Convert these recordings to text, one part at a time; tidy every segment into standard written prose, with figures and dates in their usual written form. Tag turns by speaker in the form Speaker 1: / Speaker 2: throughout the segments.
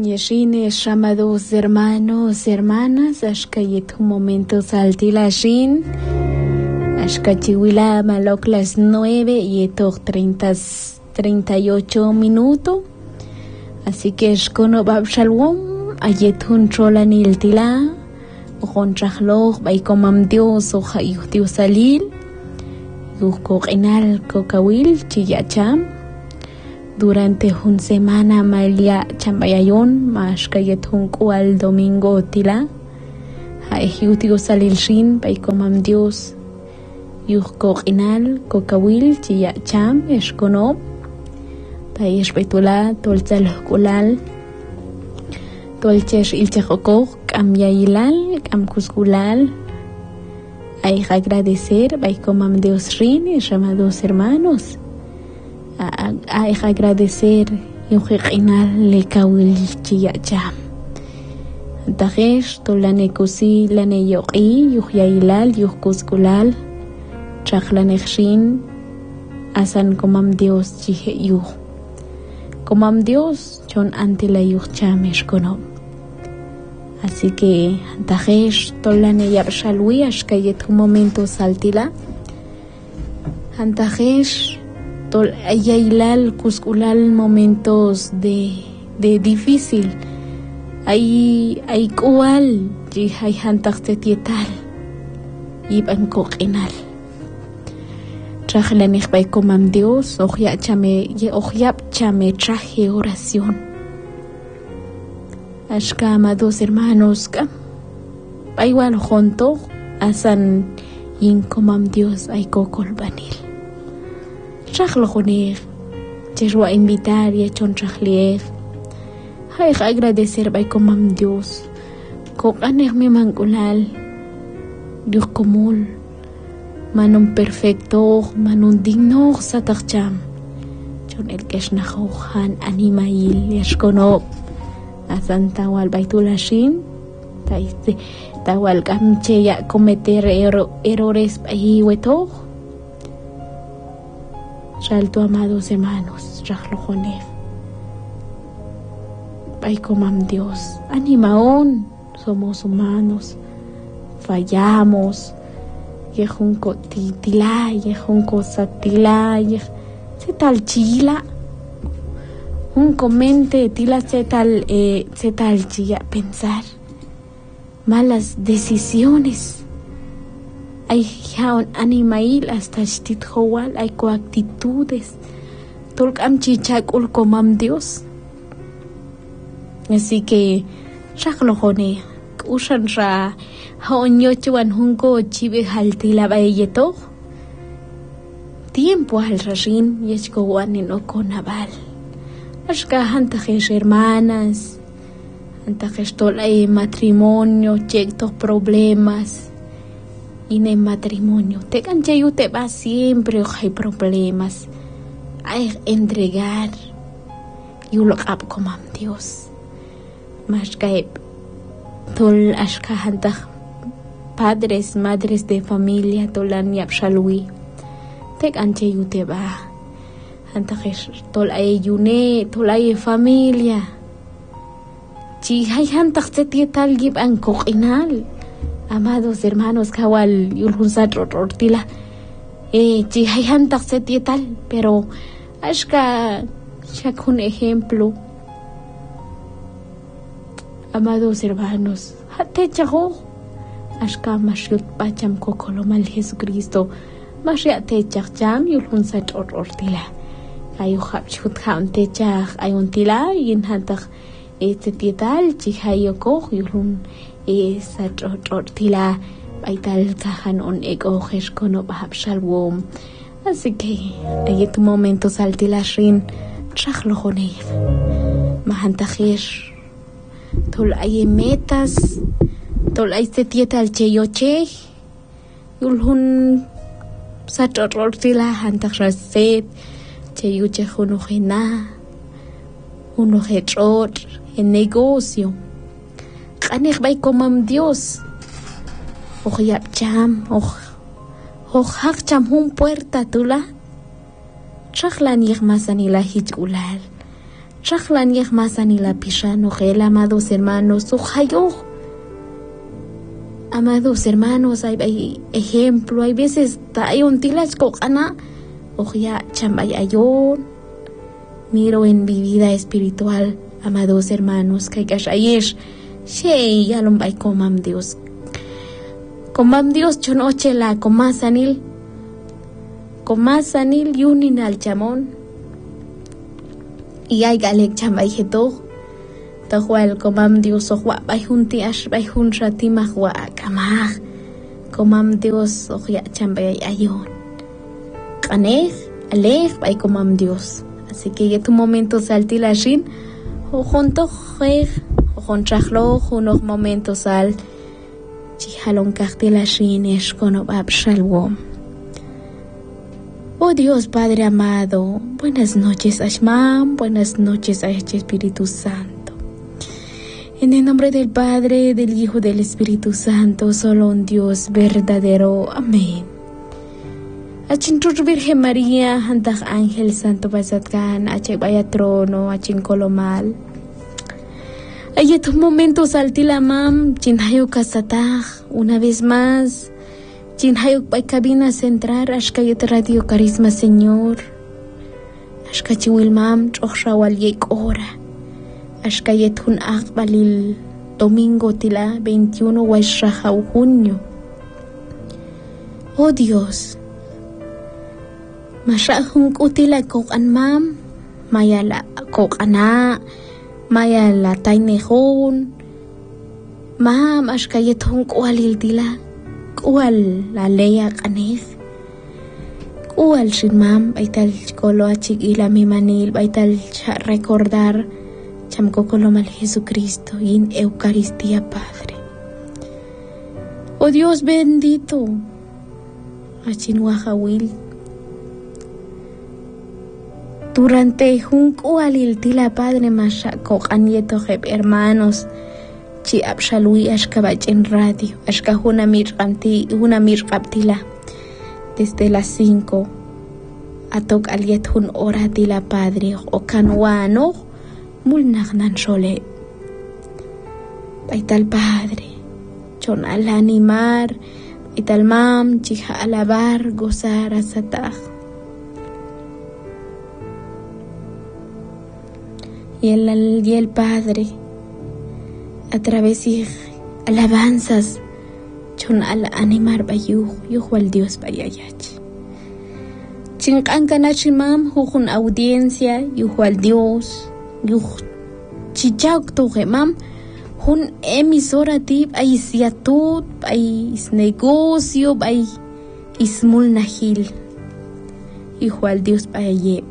Speaker 1: Yeshines, amados hermanos, hermanas, ashkayet un momento saltilashin, ashkachiwila malok las 9 y etok 38 minutos. Así que shkono bab shalom, ayet hun cholanil tila, ojon chahloch, baikomam Dios, oja yuhtiu salil, yuhko inal kokawil, chiyacham. Durante una semana malia chambayayon mas kayet hunko al domingo tila ha ejiutio salil shin paikomam Dios yuhko inal kokawil chiya cham eshkono paish betula tolchal kulal tolchesh ilchakoko kamyailal kamkuskulal hay que agradecer paikomam Dios shin llamados hermanos. Hay que agradecer yuhiqinal le kawil chiyacham. Tajesh tolane kusi lane yoqi yuhyailal yuhkuskulal chaklanexshin asan komam Dios chihe yuh. Komam Dios chon ante la yuhchamesh kono. Así que tajesh tolane yabshalwi ashkayet un momento saltila. Antajesh tol ayailal kuskulal momentos de difícil ay kual ji hay hantak tetietal iban koqinal trajlanich bay komam Dios ohyap chame traje oración ashka amados hermanos ka aywan junto asan yin komam Dios ay kokolbanil Chaklo khunir, cherwa invitar y echon chaklier. Hay que agradecer by komam Dios. Kok aneh mi mangulal. Dios komul. Manun perfecto, manun digno sa takcham. Chon el kesh nahuhan animail yeshkono. Asan tawal baitulashin. Tawal kamche ya cometer errores bahiweto. Salto, amados hermanos, Rajlojonef. Ay, comam Dios, animaón, somos humanos, fallamos, yejunko titila, yejunko satila, setal chila, junko mente, tila setal chilla, pensar, malas decisiones. Hay un animail hasta shtit howal, hay coactitudes. Tolk am chichak ul komam Dios. Así que, shaklohone, ushan ra, haon yochuan hunko chive haltila bayeto. Tiempo al rashin, yechko wanin okonabal. Ashka hantajesh hermanas, hantajesh tol ay matrimonio, chectos problemas. Y en el matrimonio, te cancheyu te va siempre hay problemas. Hay que entregar. Y lo cap como Dios. Más que tol ashkahanta padres, madres de familia, tolan yapshalui. Te cancheyu te va. Antajes tol ayune, tol ay familia. Si hay hantak se tietal gib an kokinal. Amados hermanos, kawal yulhunsa tortila. Chi hay hantak setietal, pero ashka shak un ejemplo. Amados hermanos, hate chaho ashka mashyut pacham kokolomal Jesucristo. Mashya te cham yulhunsa tortila. Ayu hapchut haunte chach ayuntila yin hantak setietal chi hayoko yulhun esa tortila baital tahan on egohesh kono bahab shalom. Así que hay tu momento saltila shin chachlojonev mahantajesh tol ay metas tol ay setieta al cheyoche yulhun sa tortila hantajeset cheyuche hunojena hunojetrot en negocio Kanech bay komam Dios. Ohyap cham, hak cham hun puerta tula. Chaklan yigmasan ila hijulal. Chaklan yeh masan y la pishano, gel, amados hermanos, ojayo. Amados hermanos, hay ejemplo, hay veces hay un tilas kokana, oja chambayayon. Miro en mi vida espiritual, amados hermanos, que kashayesh, shey yalom bay komam Dios. Komam Dios chonoche la komasanil yunin al chamón. Y hay galek chambay heto, tahual komam Dios ohwa bay junti ash bay hun ratimah wa kamah, komam Dios ohya chambay ayon. Kaneh, alej bay komam Dios. Así que ya tu momento salti la shin, o junto o contrajlo, unos momentos sal, chihalon kahti la shin es con shalom. Oh Dios Padre amado, buenas noches Ashman, buenas noches a este Espíritu Santo. En el nombre del Padre, del Hijo, del Espíritu Santo, solo un Dios verdadero. Amén. Achintur Virgen María, Antag Ángel Santo Basatkan, Achek Vaya Trono, Achin Colomal. Hay estos momentos altilamam, Chinhayo Kasatag, una vez más. Chinhayo Bay Cabina Central, Ashkayet Radio Carisma Señor. Ashkachiwilmam, Chochrawal Yek Ora. Ashkayet Hun Akbalil, Domingo Tila, 21 Waishrajau Junio. Oh Dios. Masyahong utila kokan mam, maya la kokana, maya la tainehon, mam ashkayet hong kualil tila, kual la leya kaneh, kual sin mam, baital kolo achik ila mi manil, baital recordar, cham kokolo mal Jesucristo, in Eucaristía Padre. Oh Dios bendito, achin wahawil, durante juncualil tila Padre masha kokanieto heb hermanos chi abshalui ashkabach en radio ashka una mirqabtila desde las 5 atok aliet hun hora tila Padre o kanwano mulnagnan shole baital Padre chon al animar baital mam chija alabar gozar asatag. Y el Padre, a través de alabanzas, chon al animar bayuh, yuh al Dios bayayach. Chinkankanachimam, jujun audiencia, yuh al Dios, yuh chichauk tugemam, jun emisora tip, ay siatut, ay negocio, ay ismul nahil, yuh al Dios bayayeb.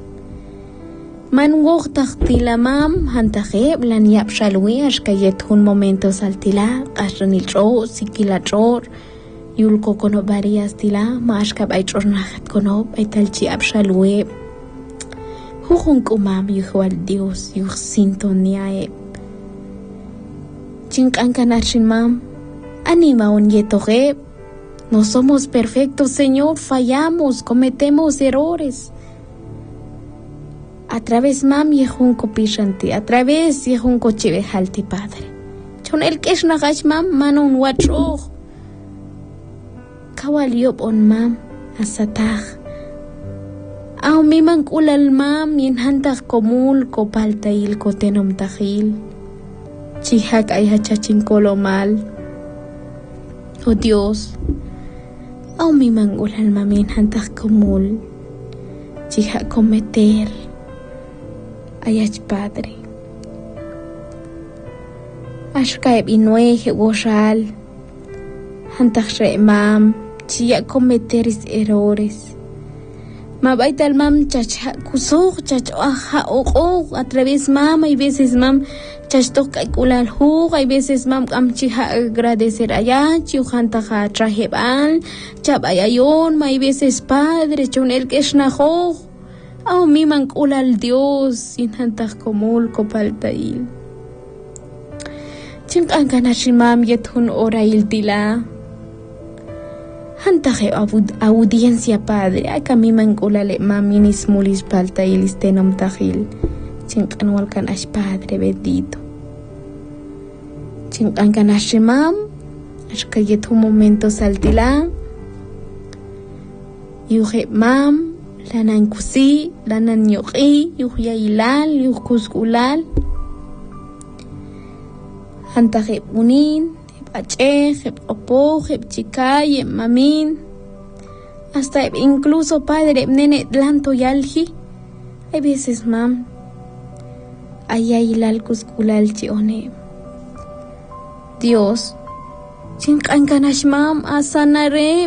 Speaker 1: Manwog taktila mam hantaje blan yap shalwi ashkayet hun momentos altila qashranil tro sikila tror yulko kono varias tila mashka bay trornahat kono baytalchi abshalwe hujun kumam yuhwal Dios yuh sintoniae chinkankanachin mam anima un yetoje no somos perfectos Señor, fallamos, cometemos errores. A través mam yehun kopishanti, a través yehun kochivejalti Padre. Chon el kesh nagash mam manon watroh. Kawaliop on mam asatag. Aw miman kulal mam yinhantag komul kopaltail kotenom tajil. Chihak ay hachachin kolomal. Oh Dios. Aw miman kulal mam yinhantag komul. Chihak cometer. Ayach Padre. Ashkaib inueje goshal. Hantaje mam. Chia cometer errores. Mabaital mam chacha kusog chacha a través mam hay veces mam chachtok kulal hu hay veces mam amchiha agradecer allá chiuhantaja trajeban chabayayon hay veces Padre chonel keshnahoj. Aw miman kulal Dios inhantaj komul kopaltail. Chinkankanashimam yethun orail tila. Hantaje audiencia Padre. Aka miman kulale maminis mulis paltail istenom tajil. chinq'anwalkanash Padre bendito. Chinq'ankanash mam, ashkayet un momento saltilán. Yuhe mam, lanan kusi, lanan yoqi, yuh yailal, yuh kuskulal. Hanta heb unin, heb ache, heb opo, heb chikay, heb mamin. Hasta incluso padre, nene, lanto yalji. Hay veces, mam, ayayilal kuskulal chione. Dios, chinq'ankanash mam, asanare.